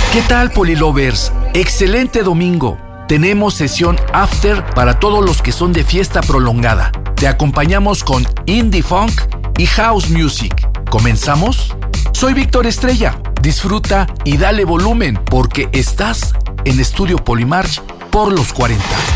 ¿Qué tal, Polilovers? Excelente domingo. Tenemos sesión after para todos los que son de fiesta prolongada. Te acompañamos con indie funk y house music. ¿Comenzamos? Soy Víctor Estrella. Disfruta y dale volumen porque estás en Estudio Polymarch por los 40.